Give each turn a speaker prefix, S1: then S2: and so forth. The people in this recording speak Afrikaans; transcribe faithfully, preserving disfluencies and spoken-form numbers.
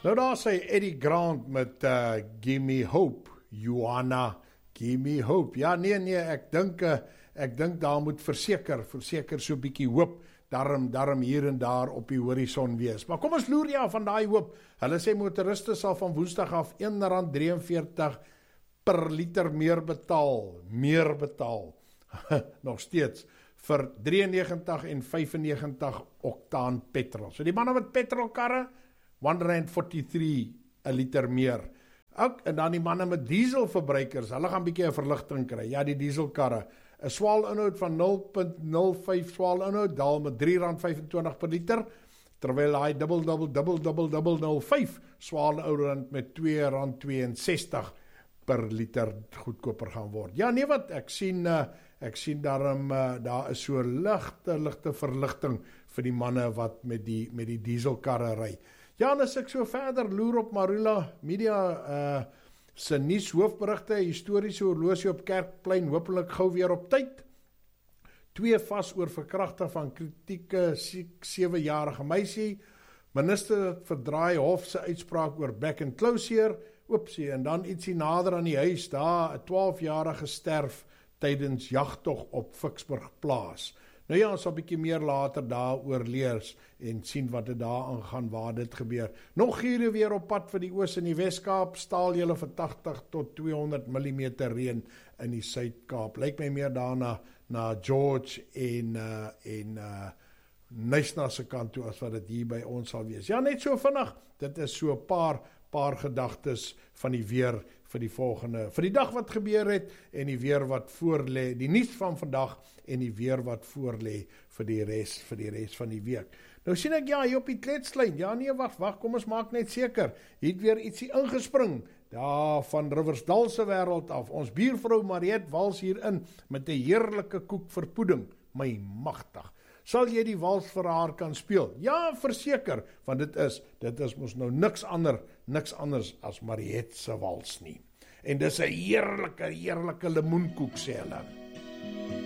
S1: Nou daar sê Eddie Grant met uh, Give Me Hope, Joanna, Give Me Hope. Ja, nee, nee, ek dink, uh, ek dink daar moet verseker, verseker so bietjie hoop, darm, darm hier en daar op die horison wees. Maar kom ons loer ja van daai hoop. Hulle sê motoriste sal van Woensdag af een rand drieënveertig per liter meer betaal, meer betaal, nog steeds, vir drieënnegentig en vyfennegentig oktaan petrol. So die manne met petrolkarre, one rand forty-three 'n liter meer. Ook, en dan die manne met dieselverbruikers, hulle gaan bietjie 'n verligting kry. Ja, die dieselkarre, 'n swaalinhoud van nul komma nul vyf swaalinhoud daal met drie rand vyfentwintig per liter, terwyl hy dubbel dubbel dubbel dubbel dubbel nul vyf swaalinhoud met twee rand tweeënsestig per liter goedkoper gaan word. Ja, nee wat, ek sien, uh, ek sien daarom, uh, daar is so ligte, ligte verligting vir die manne wat met die, met die dieselkarre ry. Ja, en as ek so verder loer op Marula Media, uh, se nuus hoofberigte, historiese horlosie op Kerkplein, hopelik gou weer op tyd. Twee vas oor verkragting van kritieke sewe-jarige meisie. Minister verdraai hof se uitspraak oor back and closure. Oepsie, en dan ietsie nader aan die huis, daar 'n twaalf-jarige sterf tydens jagtog op Ficksburg plaas. Nou ja, ons sal bietjie meer later daaroor lees en sien wat dit daar aangaan, waar dit gebeur. Nog giere weer op pad vir die Oos en die Wes-Kaap, staal julle vir tagtig tot tweehonderd millimeter reën in die Suid-Kaap. Lyk my meer daarna na George en uh, en uh, Nysna se kant toe as wat dit hier by ons sal wees. Ja, net so vinnig, dit is so 'n paar paar gedagtes van die weer vir die volgende, vir die dag wat gebeur het en die weer wat voorlê, die nuus van vandag en die weer wat voorlê vir die res vir die res van die week. Nou sien ek ja hier op die kletslyn. Ja nee, wag, wag, kom ons maak net seker. Hier het weer ietsie ingespring daar van Riversdal se wêreld af. Ons buurvrou Mariet wals hier in met 'n heerlike koek vir pudding. My magtig. Sal jy die wals vir haar kan speel? Ja, verseker, want dit is, dit is mos nou niks ander, niks anders as Mariet se wals nie. En dis 'n heerlike, heerlike lemoenkoek sê hulle.